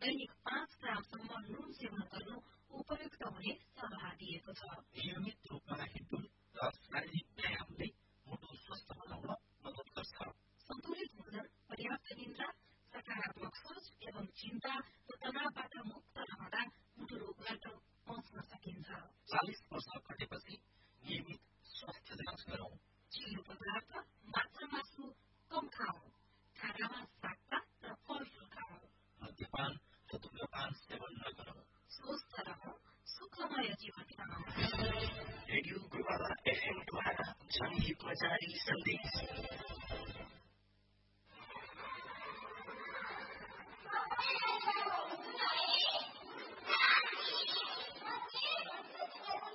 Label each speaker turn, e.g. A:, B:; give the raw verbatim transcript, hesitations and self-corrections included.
A: दैनिक पाँच ग्रामसम्म नुन सेवन गर्नु उपयुक्त हुने सल्लाह दिएको छ।
B: नियमित रूपमा हिँडडुल र शारीरिक व्यायामले मुटु स्वस्थ बनाउन मद्दत गर्छ।
A: सन्तुलित भोजन, पर्याप्त निन्द्रा, सकारात्मक सोच एवं चिन्ता र तनावबाट मुक्त रहँदा मुटु रोगबाट बच्न सकिन्छ।
B: चालिस वर्ष कटेपछि नियमित स्वास्थ्य जाँच गरौं।
A: चिल्लो पदार्थ, माछा मासु कम खाऊ। खानामा सागपात र फलफूल खाऊ।
B: मद्यपान र धुम्रपान सेवन नगरौं।
A: स्वस्थ रहौं, सुखमय जीवन बिताउँ।
B: रेडियो गुरुवारा एफएम द्वारा जनहितमा जारी सन्देश।